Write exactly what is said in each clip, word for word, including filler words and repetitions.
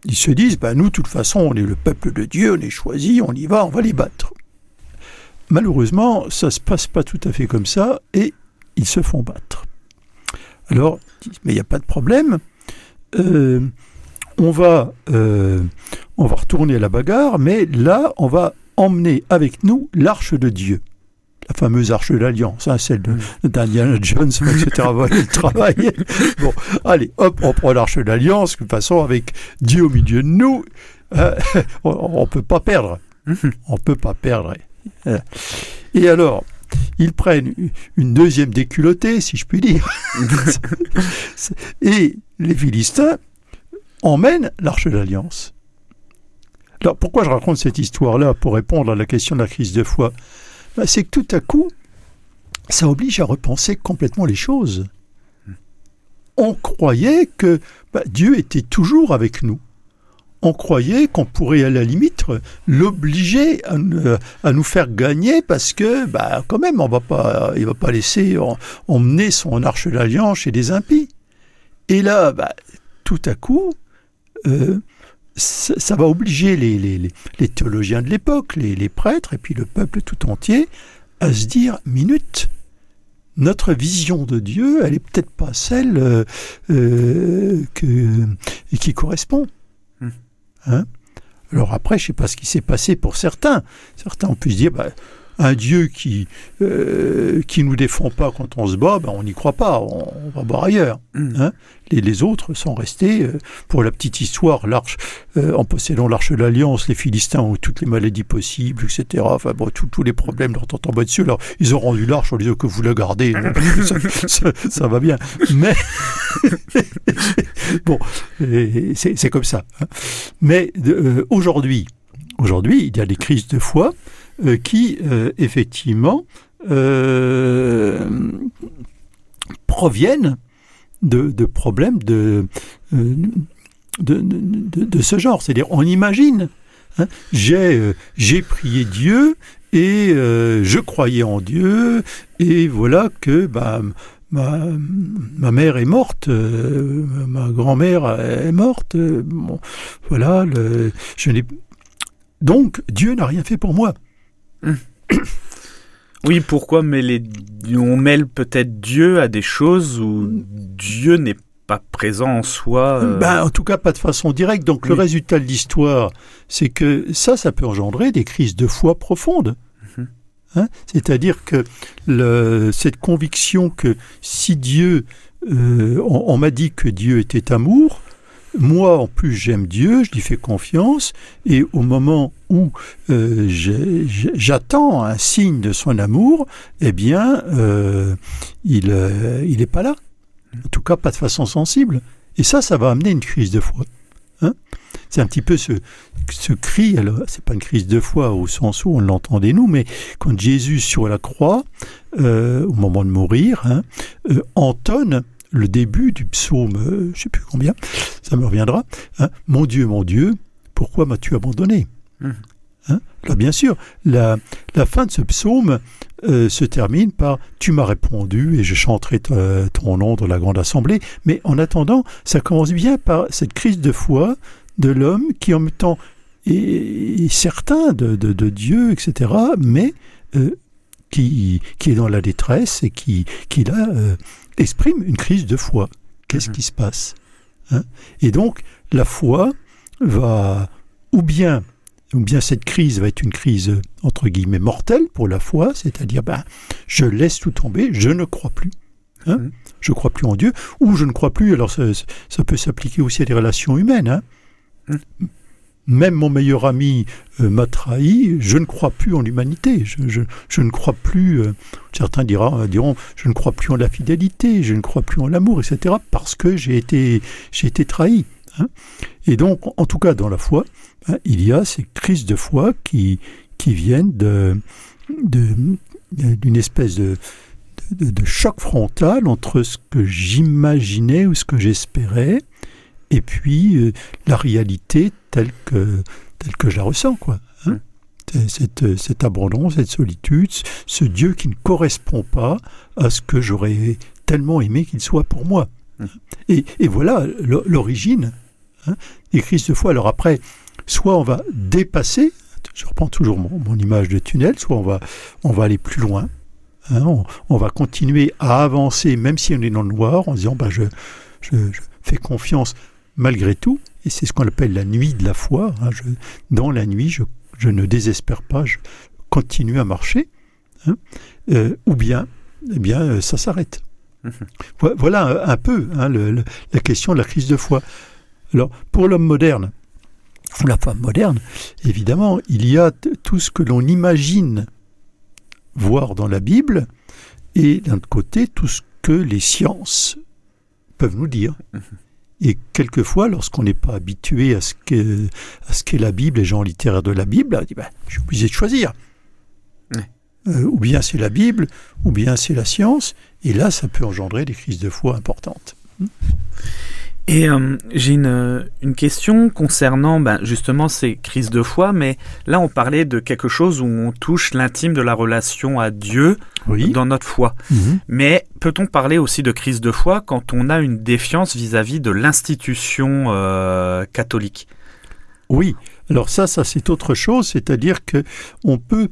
ils se disent, ben, nous, de toute façon, on est le peuple de Dieu, on est choisi, on y va, on va les battre. Malheureusement, ça ne se passe pas tout à fait comme ça, et ils se font battre. Alors, ils disent, mais il n'y a pas de problème, euh, on, va, euh, on va retourner à la bagarre, mais là, on va emmener avec nous l'arche de Dieu. La fameuse arche de l'Alliance, hein, celle de, d'Indiana Jones, et cetera. Voilà le travail. Bon, allez, hop, on prend l'arche de l'Alliance. De toute façon, avec Dieu au milieu de nous, euh, on ne peut pas perdre. On ne peut pas perdre. Et alors, ils prennent une deuxième déculottée, si je puis dire. Et les Philistins emmènent l'arche de l'Alliance. Alors, pourquoi je raconte cette histoire-là pour répondre à la question de la crise de foi ? Ben, c'est que tout à coup, ça oblige à repenser complètement les choses. On croyait que ben, Dieu était toujours avec nous. On croyait qu'on pourrait à la limite l'obliger à, à nous faire gagner parce que, ben, quand même, on va pas, il ne va pas laisser en, emmener son arche d'alliance chez des impies. Et là, ben, tout à coup, euh, Ça, ça va obliger les, les, les théologiens de l'époque, les, les prêtres et puis le peuple tout entier à se dire « minute, notre vision de Dieu, elle n'est peut-être pas celle euh, euh, que, qui correspond. Mmh. » hein Alors après, je ne sais pas ce qui s'est passé pour certains. Certains ont pu se dire bah, « un Dieu qui euh, qui nous défend pas quand on se bat, ben on n'y croit pas, on, on va voir ailleurs. Mmh. » hein les, les autres sont restés, euh, pour la petite histoire, l'arche, euh, en possédant l'arche de l'Alliance, les Philistins ont toutes les maladies possibles, et cetera. Enfin bon, tous les problèmes leur tombent dessus. Alors ils ont rendu l'arche en disant que vous la gardez, ça, ça, ça va bien. Mais bon, c'est, c'est comme ça. Hein. Mais euh, aujourd'hui, aujourd'hui, il y a des crises de foi. Euh, qui, euh, effectivement, euh, proviennent de, de problèmes de, euh, de, de, de ce genre. C'est-à-dire, on imagine, hein, j'ai, euh, j'ai prié Dieu et euh, je croyais en Dieu, et voilà que bah, ma, ma mère est morte, euh, ma grand-mère est morte, euh, bon, voilà, le, je n'ai... donc Dieu n'a rien fait pour moi. Oui, pourquoi mêler, on mêle peut-être Dieu à des choses où Dieu n'est pas présent en soi euh... ben, en tout cas, pas de façon directe. Donc, oui. Le résultat de l'histoire, c'est que ça, ça peut engendrer des crises de foi profondes. Mm-hmm. Hein? C'est-à-dire que le, cette conviction que si Dieu... Euh, on, on m'a dit que Dieu était amour, moi, en plus, j'aime Dieu, je lui fais confiance, et au moment où euh, j'ai, j'attends un signe de son amour, eh bien, euh, il euh, il n'est pas là. En tout cas, pas de façon sensible. Et ça, ça va amener une crise de foi. Hein ? C'est un petit peu ce, ce cri, alors, c'est pas une crise de foi au sens où on l'entendait nous, mais quand Jésus, sur la croix, euh, au moment de mourir, hein, euh, entonne le début du psaume, euh, je ne sais plus combien, ça me reviendra. Hein, mon Dieu, mon Dieu, pourquoi m'as-tu abandonné ? Mmh. Hein, là, bien sûr, la, la fin de ce psaume euh, se termine par « Tu m'as répondu et je chanterai t- ton nom dans la grande assemblée ». Mais en attendant, ça commence bien par cette crise de foi de l'homme qui en même temps est, est certain de, de, de Dieu, et cetera, mais euh, qui, qui est dans la détresse et qui, qui là... Euh, exprime une crise de foi. Qu'est-ce mmh. qui se passe ? hein ? Et donc, la foi va, ou bien, ou bien cette crise va être une crise, entre guillemets, mortelle pour la foi, c'est-à-dire, ben, je laisse tout tomber, je ne crois plus. Hein ? Mmh. Je ne crois plus en Dieu, ou je ne crois plus, alors ça, ça peut s'appliquer aussi à des relations humaines. Hein ? Mmh. Même mon meilleur ami euh, m'a trahi, je ne crois plus en l'humanité, je, je, je ne crois plus, euh, certains diront, diront, je ne crois plus en la fidélité, je ne crois plus en l'amour, et cetera, parce que j'ai été, j'ai été trahi. Hein. Et donc, en tout cas, dans la foi, hein, il y a ces crises de foi qui, qui viennent de, de, d'une espèce de, de, de choc frontal entre ce que j'imaginais ou ce que j'espérais, et puis euh, la réalité telle que, telle que je la ressens, quoi. Hein. Mmh. Cette, cet abandon, cette solitude, ce Dieu qui ne correspond pas à ce que j'aurais tellement aimé qu'il soit pour moi. Mmh. Et, et voilà l'origine Hein, des crises de foi. Alors après, soit on va dépasser, je reprends toujours mon, mon image de tunnel, soit on va, on va aller plus loin. Hein, on, on va continuer à avancer, même si on est dans le noir, en disant bah, je, je, je fais confiance malgré tout. Et c'est ce qu'on appelle la nuit de la foi. Hein, je, dans la nuit, je, je ne désespère pas, je continue à marcher. Hein, euh, ou bien, eh bien euh, ça s'arrête. Mmh. Voilà un, un peu hein, le, le, la question de la crise de foi. Alors, pour l'homme moderne, ou la femme moderne, évidemment, il y a t- tout ce que l'on imagine voir dans la Bible, et d'un autre côté, tout ce que les sciences peuvent nous dire. Mmh. Et quelquefois, lorsqu'on n'est pas habitué à ce, qu'est, à ce qu'est la Bible, les gens littéraires de la Bible, on dit ben, je suis obligé de choisir. Mmh. Euh, ou bien c'est la Bible, ou bien c'est la science, et là, ça peut engendrer des crises de foi importantes. Mmh. Et euh, j'ai une, une question concernant ben, justement ces crises de foi, mais là on parlait de quelque chose où on touche l'intime de la relation à Dieu oui. dans notre foi. Mmh. Mais peut-on parler aussi de crise de foi quand on a une défiance vis-à-vis de l'institution euh, catholique ? Oui, alors ça, ça c'est autre chose, c'est-à-dire qu'on peut...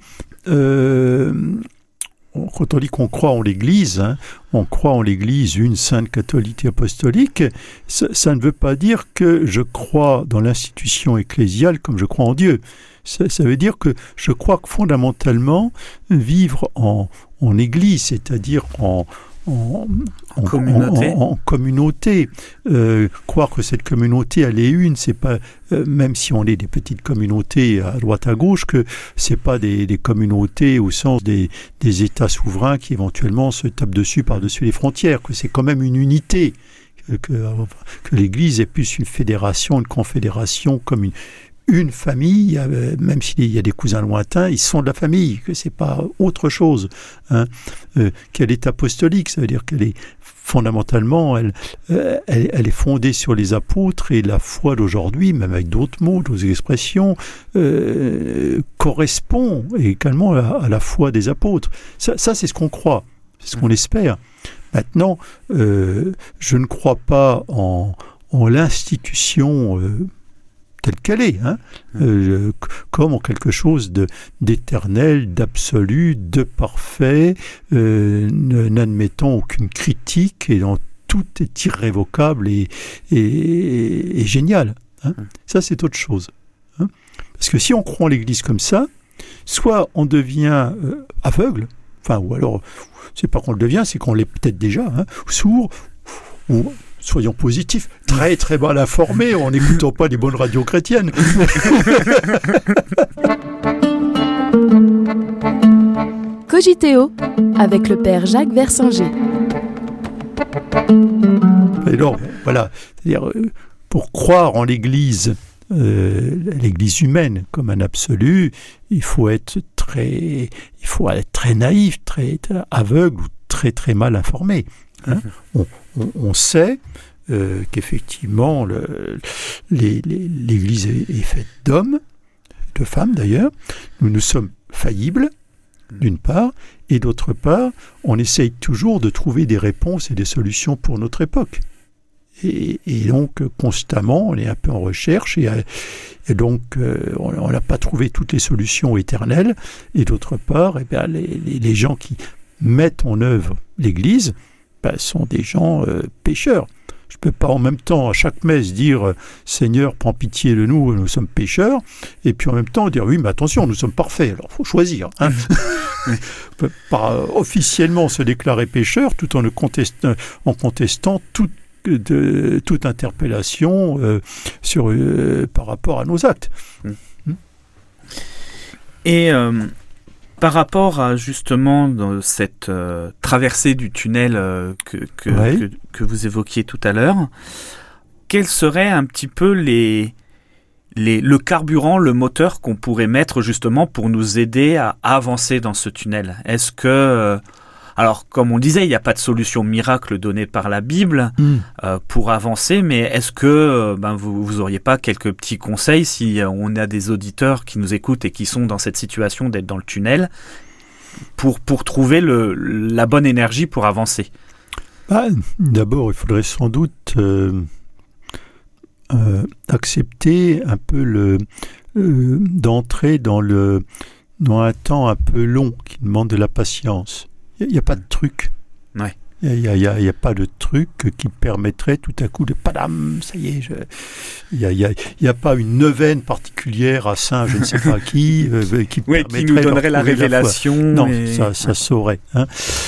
Euh, Quand on dit qu'on croit en l'Église, hein, on croit en l'Église, une sainte catholique apostolique, ça, ça ne veut pas dire que je crois dans l'institution ecclésiale comme je crois en Dieu. Ça, ça veut dire que je crois que fondamentalement, vivre en, en Église, c'est-à-dire en, en, en communauté, en, en, en communauté. Euh, croire que cette communauté elle est une, c'est pas euh, même si on est des petites communautés à droite à gauche, que c'est pas des, des communautés au sens des, des États souverains qui éventuellement se tapent dessus par-dessus les frontières, que c'est quand même une unité, que, que, que l'Église est plus une fédération, une confédération, comme une une famille, même s'il y a des cousins lointains, ils sont de la famille, que c'est pas autre chose, hein, euh, qu'elle est apostolique, ça veut dire qu'elle est fondamentalement, elle, elle, elle est fondée sur les apôtres, et la foi d'aujourd'hui, même avec d'autres mots, d'autres expressions, euh, correspond également à, à la foi des apôtres. Ça, ça c'est ce qu'on croit, c'est ce qu'on espère. Maintenant, euh, je ne crois pas en, en l'institution euh, telle qu'elle est, hein, euh, comme en quelque chose de, d'éternel, d'absolu, de parfait, euh, n'admettant aucune critique, et dont tout est irrévocable et, et, et génial. Hein. Ça, c'est autre chose. Hein. Parce que si on croit en l'Église comme ça, soit on devient euh, aveugle, enfin, ou alors, c'est pas qu'on le devient, c'est qu'on l'est peut-être déjà, hein, sourd, ou... soyons positifs, très très mal informés en n'écoutant pas les bonnes radios chrétiennes. Cogiteo avec le père Jacques Versinger. Alors, voilà, c'est-à-dire, pour croire en l'Église, euh, l'Église humaine comme un absolu, il faut être très, il faut être très naïf, très, très aveugle ou très très mal informé. Hein. On, on, on sait euh, qu'effectivement le, les, les, l'Église est, est faite d'hommes, de femmes d'ailleurs. Nous nous sommes faillibles, d'une part, et d'autre part, on essaye toujours de trouver des réponses et des solutions pour notre époque. Et, et donc, constamment, on est un peu en recherche, et, et donc, euh, on n'a pas trouvé toutes les solutions éternelles. Et d'autre part, eh bien, les, les, les gens qui mettent en œuvre l'Église, ben, sont des gens euh, pécheurs. Je ne peux pas en même temps à chaque messe dire « Seigneur, prends pitié de nous, nous sommes pécheurs », et puis en même temps dire « Oui, mais attention, nous sommes parfaits ». Alors, il faut choisir. Hein. On ne peut pas euh, officiellement se déclarer pécheur tout en, ne contest- en contestant toute, de, toute interpellation euh, sur, euh, par rapport à nos actes. Mmh. Et... Euh... Par rapport à justement dans cette euh, traversée du tunnel euh, que, que, ouais. que, que vous évoquiez tout à l'heure, quels seraient un petit peu les, les, le carburant, le moteur qu'on pourrait mettre justement pour nous aider à avancer dans ce tunnel ? Est-ce que... Euh, alors, comme on disait, il n'y a pas de solution miracle donnée par la Bible mmh. euh, pour avancer, mais est-ce que euh, ben, vous n'auriez pas quelques petits conseils si euh, on a des auditeurs qui nous écoutent et qui sont dans cette situation d'être dans le tunnel pour, pour trouver le, la bonne énergie pour avancer ? bah, D'abord, il faudrait sans doute euh, euh, d'accepter un peu le, euh, d'entrer dans le dans un temps un peu long qui demande de la patience. Il n'y a, a pas de truc. Ouais. Il n'y a, y a, y a pas de truc qui permettrait tout à coup de padam, ça y est. Il n'y a, y a, y a pas une neuvaine particulière à Saint je ne sais pas qui euh, qui, ouais, qui nous donnerait la révélation. La non, et... ça, ça saurait. Hein.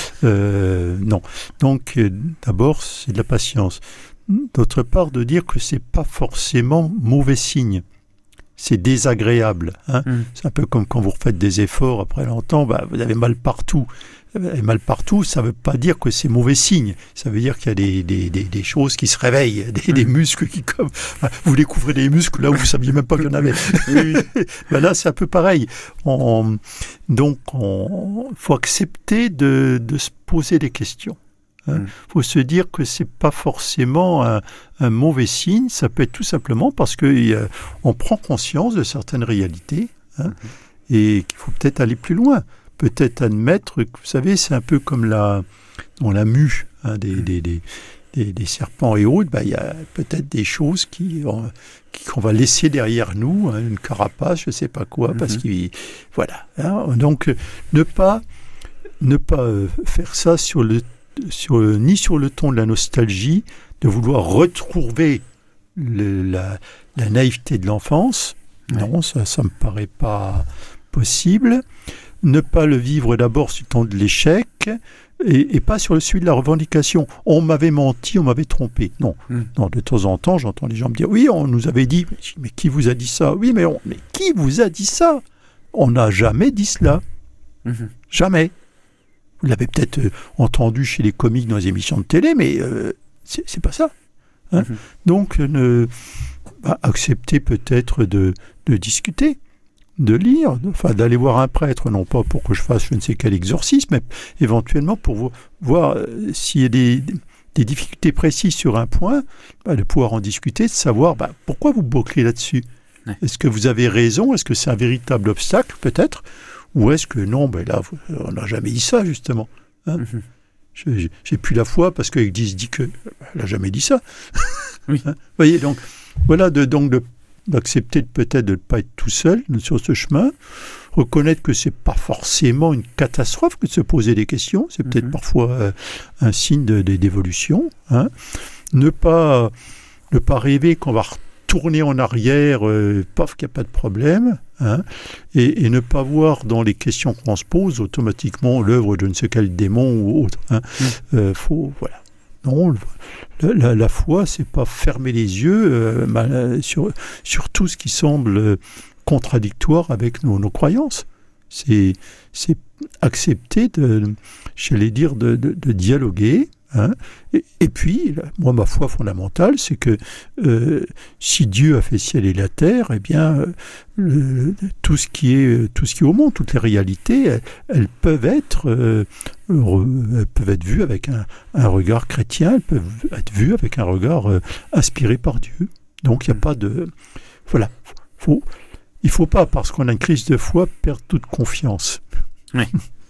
Euh, non. Donc, euh, d'abord, c'est de la patience. D'autre part, de dire que c'est pas forcément mauvais signe. C'est désagréable. Hein. Mm. C'est un peu comme quand vous refaites des efforts après longtemps, bah, vous avez mal partout. Et mal partout, ça ne veut pas dire que c'est mauvais signe. Ça veut dire qu'il y a des, des, des, des choses qui se réveillent, des, mm. des muscles qui comme... Vous découvrez des muscles là où vous ne saviez même pas qu'il y en avait. Oui. Ben là, c'est un peu pareil. On, donc, il faut accepter de, de se poser des questions. Il hein. mm. faut se dire que ce n'est pas forcément un, un mauvais signe. Ça peut être tout simplement parce qu'on prend conscience de certaines réalités hein, mm. et qu'il faut peut-être aller plus loin. Peut-être admettre que, vous savez, c'est un peu comme la, dans la mue hein, des, des, des, des, des serpents et autres, bah, il y a peut-être des choses qui, qui, qu'on va laisser derrière nous, hein, une carapace, je ne sais pas quoi, mm-hmm. parce qu'il... Voilà. Hein, donc, ne pas, ne pas euh, faire ça sur le, sur le, ni sur le ton de la nostalgie, de vouloir retrouver le, la, la naïveté de l'enfance. Ouais. Non, ça ne me paraît pas possible. Ne pas le vivre d'abord sur le ton de l'échec et, et pas sur le celui de la revendication. On m'avait menti, on m'avait trompé. Non, mm. non de temps en temps, j'entends les gens me dire « Oui, on nous avait dit... » Mais qui vous a dit ça ? Oui, mais, on, mais qui vous a dit ça ? On n'a jamais dit cela. Mm-hmm. Jamais. Vous l'avez peut-être euh, entendu chez les comiques dans les émissions de télé, mais euh, c'est, c'est pas ça. Hein mm-hmm. Donc, ne, bah, accepter peut-être de, de discuter. De lire, enfin d'aller voir un prêtre, non pas pour que je fasse je ne sais quel exorcisme, mais éventuellement pour vo- voir euh, s'il y a des, des difficultés précises sur un point, bah, de pouvoir en discuter, de savoir bah, pourquoi vous bouclez là-dessus. Ouais. Est-ce que vous avez raison ? Est-ce que c'est un véritable obstacle, peut-être ? Ou est-ce que non, ben là, on n'a jamais dit ça, justement. Hein mm-hmm. je, j'ai plus la foi parce qu'Église dit qu'elle n'a jamais dit ça. Oui. Hein, vous voyez, donc, voilà, de, donc de d'accepter peut-être de ne pas être tout seul sur ce chemin, reconnaître que ce n'est pas forcément une catastrophe que de se poser des questions, c'est peut-être mm-hmm. parfois euh, un signe de, de, d'évolution. Hein. Ne pas, ne pas rêver qu'on va retourner en arrière, euh, paf, qu'il n'y a pas de problème, hein, et, et ne pas voir dans les questions qu'on se pose automatiquement l'œuvre de je ne sais quel démon ou autre. Hein. Mm. Euh, faut, voilà. Non, la, la, la foi, c'est pas fermer les yeux euh, mal, sur, sur tout ce qui semble contradictoire avec nos, nos croyances. C'est, c'est accepter de, j'allais dire, de, de, de dialoguer. Hein. Et, et puis, moi, ma foi fondamentale, c'est que euh, si Dieu a fait ciel et la terre, eh bien, euh, le, tout ce qui est, tout ce qui est au monde, toutes les réalités, elles, elles peuvent être, euh, elles peuvent être vues avec un, un regard chrétien, elles peuvent être vues avec un regard euh, inspiré par Dieu. Donc, il n'y a pas de, voilà, faut, il ne faut pas, parce qu'on a une crise de foi, perdre toute confiance. Oui.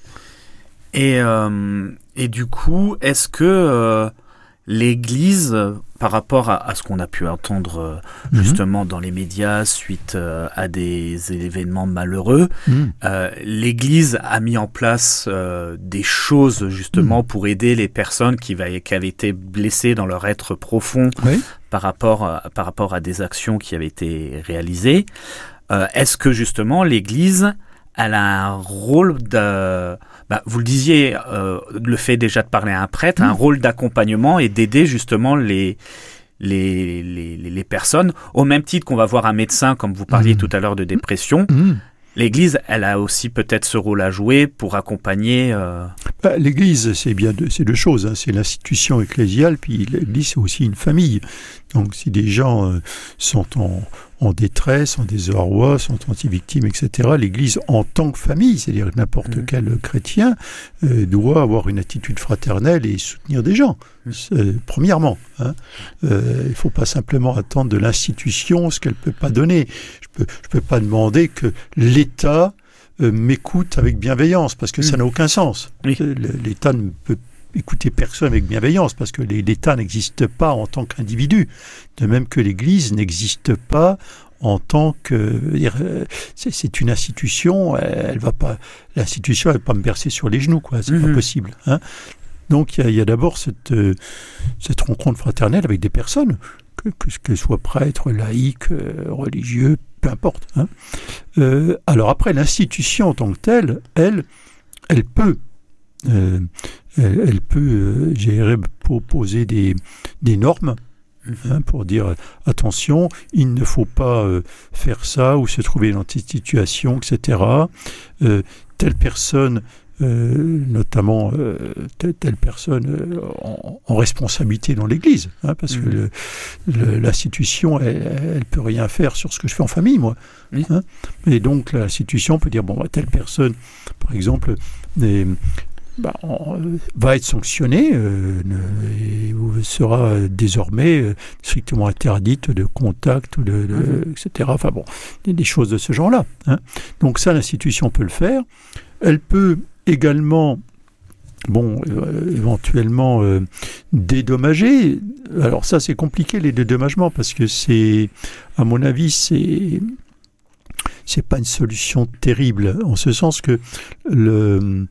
Et, euh, et du coup, est-ce que euh, l'Église, euh, par rapport à, à ce qu'on a pu entendre euh, mm-hmm. justement dans les médias suite euh, à des événements malheureux, mm. euh, l'Église a mis en place euh, des choses justement mm. pour aider les personnes qui, va, qui avaient été blessées dans leur être profond oui. par, rapport, euh, par rapport à des actions qui avaient été réalisées. Euh, est-ce que justement l'Église elle a un rôle de... Bah, vous le disiez, euh, le fait déjà de parler à un prêtre, mmh. un rôle d'accompagnement et d'aider justement les, les, les, les personnes, au même titre qu'on va voir un médecin, comme vous parliez mmh. tout à l'heure de dépression. Mmh. L'Église, elle a aussi peut-être ce rôle à jouer pour accompagner... Euh... Bah, L'Église, c'est bien deux, c'est deux choses. Hein. C'est l'institution ecclésiale, puis l'Église, c'est aussi une famille. Donc, si des gens euh, sont en, en détresse, en désarroi, sont anti-victimes, et cetera, l'Église, en tant que famille, c'est-à-dire n'importe mmh. quel chrétien, euh, doit avoir une attitude fraternelle et soutenir des gens. Mmh. Euh, premièrement, hein. euh, il ne faut pas simplement attendre de l'institution ce qu'elle ne peut pas donner. Je ne peux, je peux pas demander que l'État euh, m'écoute avec bienveillance, parce que mmh. ça n'a aucun sens. Oui. L'État ne peut écouter personne avec bienveillance, parce que l'État n'existe pas en tant qu'individu, de même que l'Église n'existe pas en tant que... C'est, c'est une institution, elle va pas, l'institution elle va pas me bercer sur les genoux, quoi, c'est mmh. pas possible. Hein. Donc il y, y a d'abord cette, euh, cette rencontre fraternelle avec des personnes, que, que, qu'elles soient prêtres, laïcs, euh, religieux, peu importe. Hein. Euh, alors après, l'institution en tant que telle, elle, elle peut, euh, elle, elle peut, euh, gérer, proposer des, des normes, hein, pour dire attention, il ne faut pas euh, faire ça ou se trouver dans cette situation, et cetera. Euh, telle personne, euh, notamment euh, telle, telle personne euh, en, en responsabilité dans l'Église, hein, parce mmh. que le, le, l'institution, elle ne peut rien faire sur ce que je fais en famille, moi. Mmh. Hein. Et donc l'institution peut dire, bon, telle personne, par exemple, des, bah, on, euh, va être sanctionnée euh, et sera désormais euh, strictement interdite de contact, ou de, de, mmh. et cetera. Enfin bon, des, des choses de ce genre-là. Hein. Donc ça, l'institution peut le faire. Elle peut également, bon, euh, éventuellement euh, dédommager. Alors ça, c'est compliqué, les dédommagements, parce que c'est, à mon avis, c'est... c'est pas une solution terrible, en ce sens que le...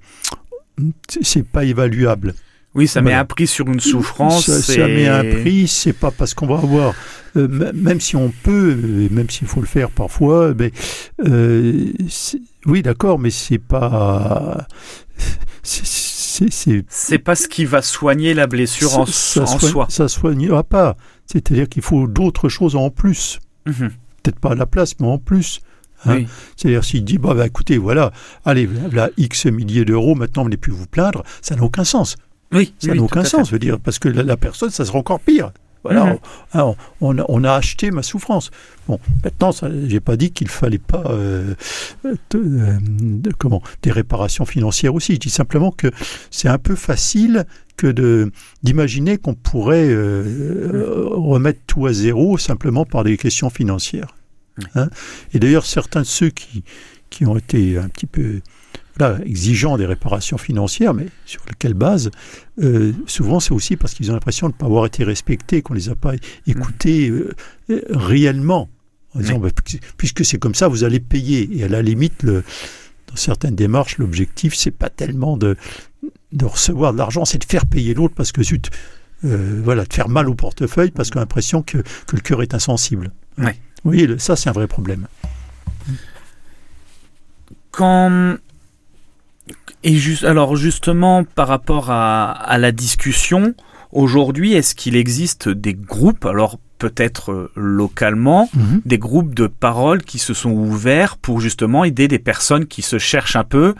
c'est pas évaluable. Oui, ça voilà. met un prix sur une souffrance. Ça, et... ça met un prix, c'est pas parce qu'on va avoir, euh, m- même si on peut, et même s'il faut le faire parfois, mais, euh, oui, d'accord, mais c'est pas... C'est, c'est, c'est... c'est pas ce qui va soigner la blessure ça, en, ça en soigne, soi. Ça soignera pas. C'est-à-dire qu'il faut d'autres choses en plus. Mm-hmm. Peut-être pas à la place, mais en plus. Hein. Oui. C'est-à-dire s'il dit, bah, bah, écoutez, voilà, allez, là, X milliers d'euros, maintenant, vous n'allez plus vous plaindre, ça n'a aucun sens. Oui, ça oui, n'a aucun sens, je veux dire, parce que la, la personne, ça sera encore pire. Voilà, mmh. on, on, a, on a acheté ma souffrance. Bon, maintenant, ça, j'ai pas dit qu'il fallait pas euh, de, de, comment, des réparations financières aussi. Je dis simplement que c'est un peu facile que de d'imaginer qu'on pourrait euh, mmh. remettre tout à zéro simplement par des questions financières. Mmh. Hein. Et d'ailleurs, certains de ceux qui qui ont été un petit peu Là, exigeant des réparations financières, mais sur quelle base euh, souvent, c'est aussi parce qu'ils ont l'impression de ne pas avoir été respectés, qu'on ne les a pas écoutés euh, réellement, en disant, bah, puisque c'est comme ça, vous allez payer. Et à la limite, le, dans certaines démarches, l'objectif, c'est pas tellement de, de recevoir de l'argent, c'est de faire payer l'autre, parce que zut, euh, voilà, de faire mal au portefeuille, parce qu'on a l'impression que, que le cœur est insensible. Ouais. Oui, le, ça, c'est un vrai problème. Quand... Et juste, alors justement, par rapport à, à la discussion, aujourd'hui, est-ce qu'il existe des groupes, alors peut-être euh, localement, mmh. des groupes de parole qui se sont ouverts pour justement aider des personnes qui se cherchent un peu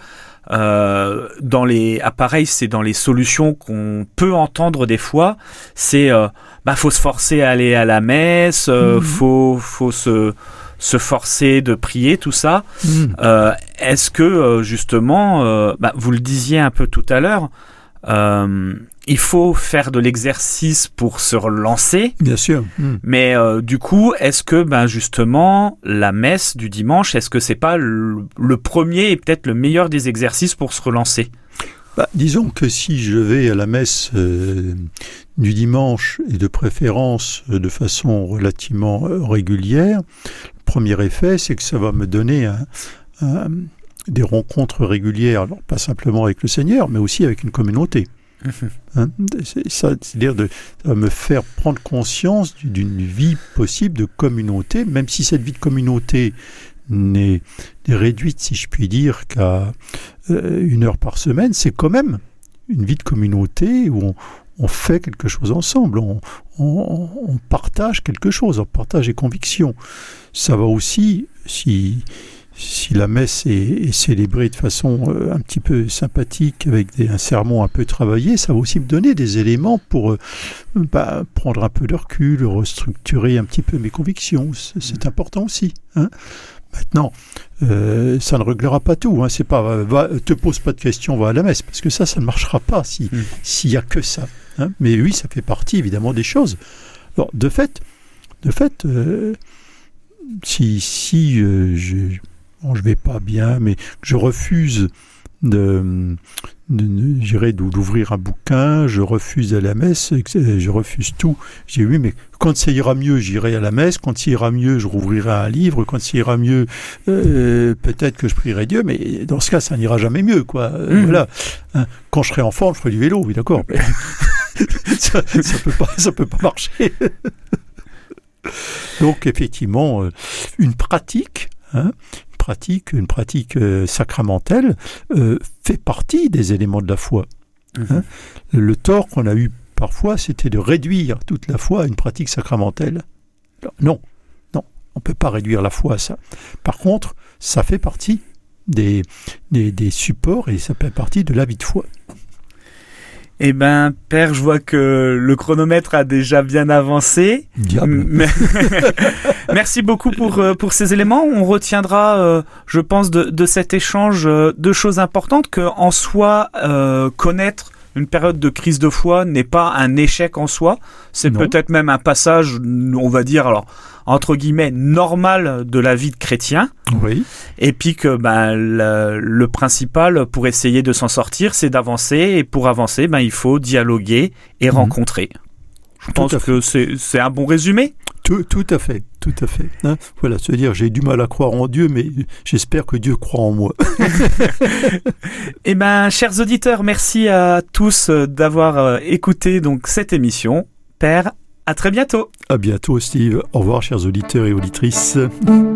euh, dans les appareils, c'est dans les solutions qu'on peut entendre des fois, c'est euh, bah faut se forcer à aller à la messe, euh, mmh. faut faut se se forcer de prier, tout ça. Mmh. Euh, est-ce que, euh, justement, euh, bah, vous le disiez un peu tout à l'heure, euh, il faut faire de l'exercice pour se relancer. Bien sûr. Mmh. Mais euh, du coup, est-ce que, ben, justement, la messe du dimanche, est-ce que c'est pas le, le premier et peut-être le meilleur des exercices pour se relancer ? Bah, disons que si je vais à la messe euh, du dimanche, et de préférence euh, de façon relativement euh, régulière, le premier effet, c'est que ça va me donner un, un, des rencontres régulières, alors pas simplement avec le Seigneur, mais aussi avec une communauté. Mmh. Hein, c'est, ça, c'est-à-dire de, ça va me faire prendre conscience d'une vie possible de communauté, même si cette vie de communauté n'est, n'est réduite, si je puis dire, qu'à euh, une heure par semaine, c'est quand même une vie de communauté où on, on fait quelque chose ensemble, on, on, on partage quelque chose, on partage des convictions. Ça va aussi, si, si la messe est, est célébrée de façon euh, un petit peu sympathique, avec des, un sermon un peu travaillé, ça va aussi me donner des éléments pour euh, bah, prendre un peu de recul, restructurer un petit peu mes convictions. C'est, c'est important aussi, hein. Maintenant, euh, ça ne réglera pas tout. Hein. C'est pas, va, te pose pas de questions, va à la messe, parce que ça, ça ne marchera pas si, mmh. s'il n'y a que ça. Hein. Mais oui, ça fait partie évidemment des choses. Alors, de fait, de fait, euh, si, si euh, je, bon, je vais pas bien, mais je refuse de, de, de j'irai d'ouvrir un bouquin, je refuse à la messe, je refuse tout. J'ai dit oui, mais quand ça ira mieux, j'irai à la messe, quand ça ira mieux, je rouvrirai un livre, quand ça ira mieux, euh, peut-être que je prierai Dieu, mais dans ce cas, ça n'ira jamais mieux, quoi. Euh, mmh. Voilà. Hein, quand je serai en forme, je ferai du vélo, oui, d'accord. Mais ça, ça peut pas, ça peut pas marcher. Donc, effectivement, une pratique, hein, une pratique, une pratique euh, sacramentelle euh, fait partie des éléments de la foi. Mmh. Hein. Le tort qu'on a eu parfois, c'était de réduire toute la foi à une pratique sacramentelle. Alors, non, non, on ne peut pas réduire la foi à ça. Par contre, ça fait partie des, des, des supports et ça fait partie de la vie de foi. Eh ben, Père, je vois que le chronomètre a déjà bien avancé. Diable. Merci beaucoup pour, pour ces éléments. On retiendra, euh, je pense, de, de cet échange euh, deux choses importantes, qu'en soi, euh, connaître une période de crise de foi n'est pas un échec en soi. C'est non. Peut-être même un passage, on va dire, alors entre guillemets, normal de la vie de chrétien. Oui. Et puis que ben, le, le principal pour essayer de s'en sortir, c'est d'avancer. Et pour avancer, ben, il faut dialoguer et mmh. rencontrer. Je tout pense que c'est, c'est un bon résumé. Tout, tout à fait, tout à fait. Hein, voilà, c'est-à-dire j'ai du mal à croire en Dieu, mais j'espère que Dieu croit en moi. Eh ben, chers auditeurs, merci à tous d'avoir écouté donc cette émission. Père, à très bientôt. À bientôt, Steve. Au revoir, chers auditeurs et auditrices.